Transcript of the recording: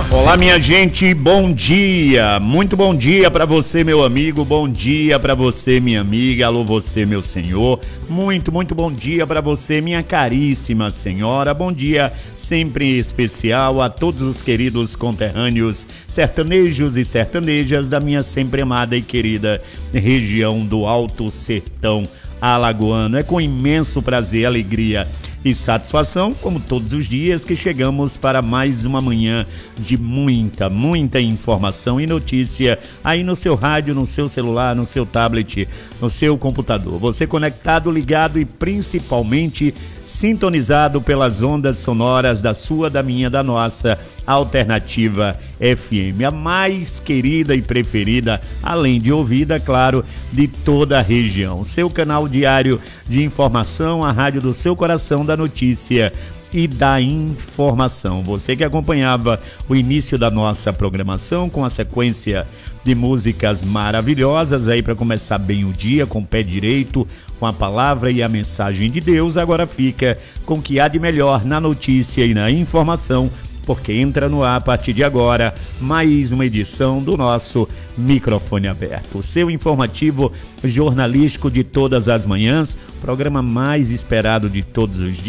Olá, minha gente, bom dia, muito bom dia para você, meu amigo, bom dia para você, minha amiga, alô você, meu senhor, muito bom dia para você, minha caríssima senhora, bom dia sempre especial a todos os queridos conterrâneos, sertanejos e sertanejas da minha sempre amada e querida região do Alto Sertão Alagoano. É com imenso prazer, alegria e satisfação, como todos os dias, que chegamos para mais uma manhã de muita informação e notícia aí no seu rádio, no seu celular, no seu tablet, no seu computador. Você conectado, ligado e principalmente sintonizado pelas ondas sonoras da sua, da minha, da nossa Alternativa FM, a mais querida e preferida, além de ouvida, claro, de toda a região. Seu canal diário de informação, a rádio do seu coração, da notícia e da informação. Você que acompanhava o início da nossa programação com a sequência de músicas maravilhosas aí para começar bem o dia, com o pé direito, com a palavra e a mensagem de Deus, agora fica com o que há de melhor na notícia e na informação, porque entra no ar a partir de agora mais uma edição do nosso Microfone Aberto, o seu informativo jornalístico de todas as manhãs, programa mais esperado de todos os dias.